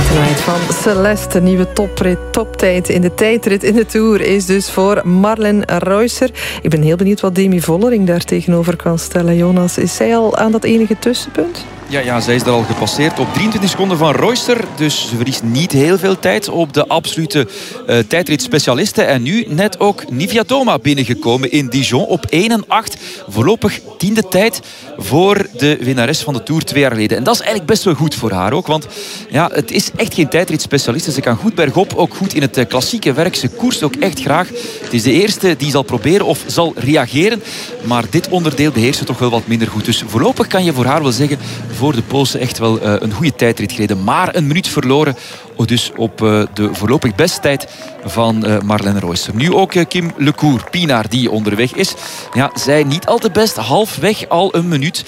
Tonight van Celeste. De nieuwe toptijd in de tijdrit in de Tour is dus voor Marlen Reusser. Ik ben heel benieuwd wat Demi Vollering daar tegenover kan stellen. Jonas, is zij al aan dat enige tussenpunt? Ja, zij is daar al gepasseerd op 23 seconden van Reusser. Dus ze verliest niet heel veel tijd op de absolute tijdritspecialisten. En nu net ook Nivia-Doma binnengekomen in Dijon op 1:08. Voorlopig 10e tijd voor de winnares van de Tour 2 jaar geleden. En dat is eigenlijk best wel goed voor haar ook. Want ja, het is echt geen tijdritspecialiste. Ze kan goed bergop, ook goed in het klassieke werk. Ze koerst ook echt graag. Het is de eerste die zal proberen of zal reageren. Maar dit onderdeel beheerst ze toch wel wat minder goed. Dus voorlopig kan je voor haar wel zeggen, voor de Poolse echt wel een goede tijdrit gereden. Maar een minuut verloren. Dus op de voorlopig beste tijd van Marlen Reusser. Nu ook Kim Lecour, Pienaar, die onderweg is. Ja, zij niet al te best. Halfweg al een minuut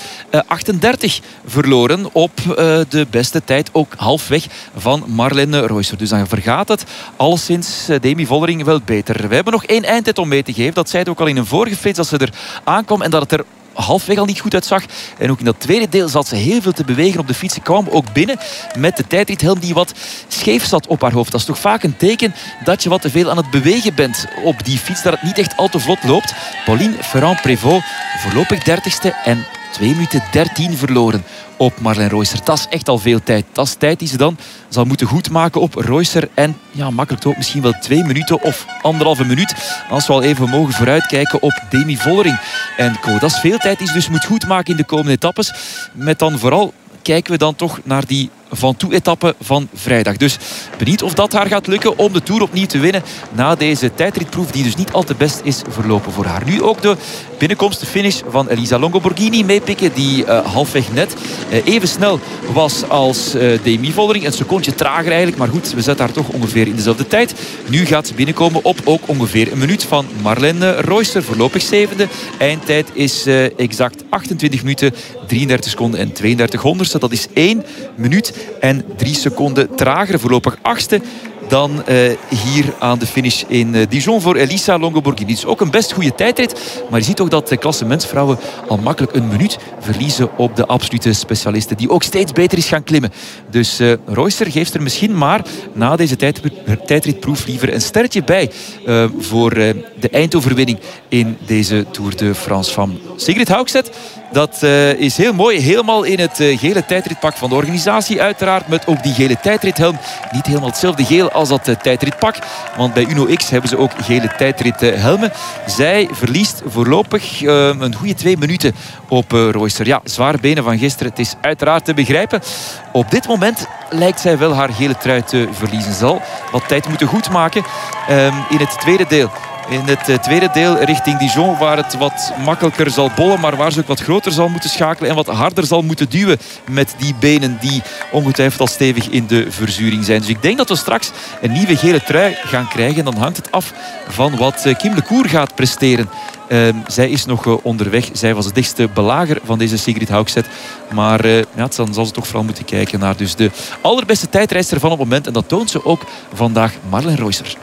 38 verloren op de beste tijd. Ook halfweg van Marlen Reusser. Dus dan vergaat het alleszins Demi Vollering wel beter. We hebben nog 1 eindtijd om mee te geven. Dat zei het ook al in een vorige flits als ze er aankwam. En dat het er halfweg al niet goed uitzag. En ook in dat tweede deel zat ze heel veel te bewegen op de fiets. Ze kwam ook binnen met de tijdrithelm die wat scheef zat op haar hoofd. Dat is toch vaak een teken dat je wat te veel aan het bewegen bent op die fiets. Dat het niet echt al te vlot loopt. Pauline Ferrand-Prévot voorlopig 30ste en 2 minuten 13 verloren op Marlen Reusser. Dat is echt al veel tijd. Dat is tijd die ze dan zal moeten goedmaken op Reusser. En ja, makkelijk ook misschien wel 2 minuten of 1,5 minuut. Als we al even mogen vooruitkijken op Demi Vollering en co. Dat is veel tijd die ze dus moet goedmaken in de komende etappes. Met dan vooral kijken we dan toch naar die Van Toe-etappe van vrijdag. Dus benieuwd of dat haar gaat lukken om de Tour opnieuw te winnen na deze tijdritproef die dus niet al te best is verlopen voor haar. Nu ook de binnenkomst, de finish van Elisa Longo Borghini meepikken, die halfweg net even snel was als Demi Vollering. Een secondje trager eigenlijk, maar goed, we zetten haar toch ongeveer in dezelfde tijd. Nu gaat ze binnenkomen op ook ongeveer een minuut van Marlen Reusser, voorlopig 7e. Eindtijd is exact 28 minuten, 33 seconden en 32 honderdste. Dat is 1 minuut en 3 seconden trager, voorlopig 8e dan hier aan de finish in Dijon voor Elisa Longo Borghini. Dus ook een best goede tijdrit. Maar je ziet ook dat de klassementsvrouwen al makkelijk een minuut verliezen op de absolute specialisten. Die ook steeds beter is gaan klimmen. Dus Reusser geeft er misschien maar na deze tijdritproef liever een sterretje bij voor de eindoverwinning in deze Tour de France van Sigrid Haugstedt. Dat is heel mooi. Helemaal in het gele tijdritpak van de organisatie. Uiteraard met ook die gele tijdrithelm. Niet helemaal hetzelfde geel als dat tijdritpak. Want bij Uno X hebben ze ook gele tijdrithelmen. Zij verliest voorlopig een goede 2 minuten op Reusser. Ja, zware benen van gisteren. Het is uiteraard te begrijpen. Op dit moment lijkt zij wel haar gele trui te verliezen. Zal wat tijd moeten goedmaken in het tweede deel. In het tweede deel richting Dijon, waar het wat makkelijker zal bollen, maar waar ze ook wat groter zal moeten schakelen en wat harder zal moeten duwen met die benen die ongetwijfeld al stevig in de verzuring zijn. Dus ik denk dat we straks een nieuwe gele trui gaan krijgen. Dan hangt het af van wat Kim Lecour gaat presteren. Zij is nog onderweg. Zij was het dichtste belager van deze Sigrid Haugstedt. Maar ja, dan zal ze toch vooral moeten kijken naar dus de allerbeste tijdrijster van het moment. En dat toont ze ook vandaag, Marlen Reusser.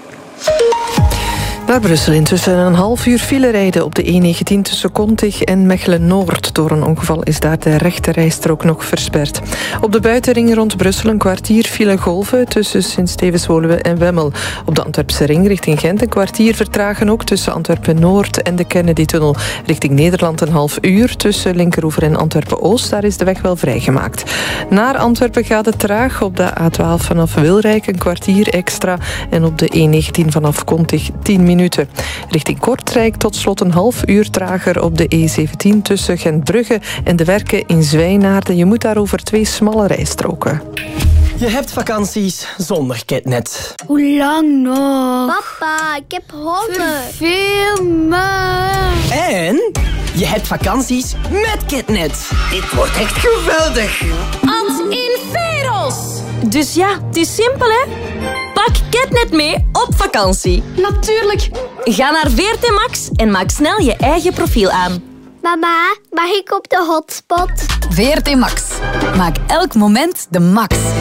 Naar Brussel intussen een half uur file rijden op de E19 tussen Kontig en Mechelen-Noord. Door een ongeval is daar de rechterrijstrook nog versperd. Op de buitenring rond Brussel een kwartier file golven tussen Sint-Stevens-Woluwe en Wemmel. Op de Antwerpse ring richting Gent een kwartier vertragen ook tussen Antwerpen-Noord en de Kennedy-tunnel. Richting Nederland een half uur tussen Linkeroever en Antwerpen-Oost. Daar is de weg wel vrijgemaakt. Naar Antwerpen gaat het traag. Op de A12 vanaf Wilrijk een kwartier extra. En op de E19 vanaf Kontig 10 minuten. Richting Kortrijk tot slot een half uur trager op de E17 tussen Gentbrugge en de Werken in Zwijnaarden. Je moet daar over 2 smalle rijstroken. Je hebt vakanties zonder Ketnet. Hoe lang nog? Papa, ik heb honger. Veel me. En je hebt vakanties met Ketnet. Dit wordt echt geweldig. Ad inferos. Dus ja, het is simpel hè. Pak Ketnet mee op vakantie. Natuurlijk. Ga naar VRT Max en maak snel je eigen profiel aan. Mama, mag ik op de hotspot? VRT Max. Maak elk moment de max.